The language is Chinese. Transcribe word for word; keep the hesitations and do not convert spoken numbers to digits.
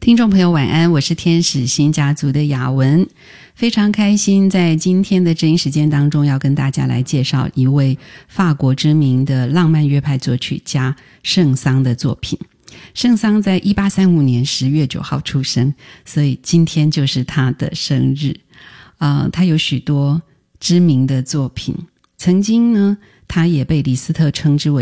听众朋友晚安，我是天使星家族的雅文，非常开心在今天的真音时间当中要跟大家来介绍一位法国知名的浪漫乐派作曲家圣桑的作品。圣桑在一八三五年十月九号出生，所以今天就是他的生日。呃，他有许多知名的作品，曾经呢他也被李斯特称之为